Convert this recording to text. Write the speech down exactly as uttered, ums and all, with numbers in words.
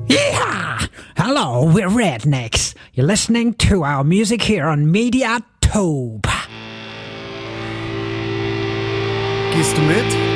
Yeah! Hello, we're Rednecks. You're listening to our music here on Mediatope. Gehst du mit?